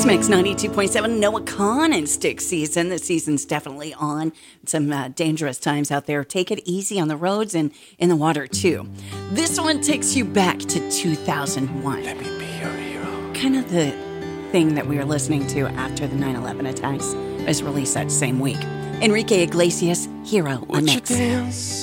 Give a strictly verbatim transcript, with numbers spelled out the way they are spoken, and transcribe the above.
Mix ninety-two point seven. Noah Kahan and Stick Season. The season's definitely on. Some uh, dangerous times out there. Take it easy on the roads and in the water, too. This one takes you back to two thousand one. Let me be your hero. Kind of the thing that we were listening to after the nine eleven attacks was released that same week. Enrique Iglesias, Hero on Would you Mix. dance